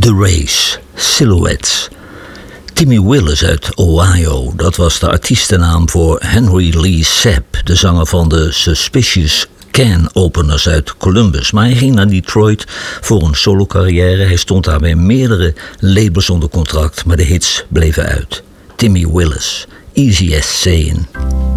The Race, Silhouettes. Timmy Willis uit Ohio, dat was de artiestennaam voor Henry Lee Sapp, de zanger van de Suspicious Can Openers uit Columbus. Maar hij ging naar Detroit voor een solocarrière. Hij stond daar bij meerdere labels onder contract, maar de hits bleven uit. Timmy Willis, Easy as Saying.